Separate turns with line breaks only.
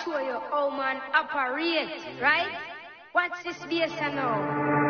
show you how man operate, right? Watch this bass now.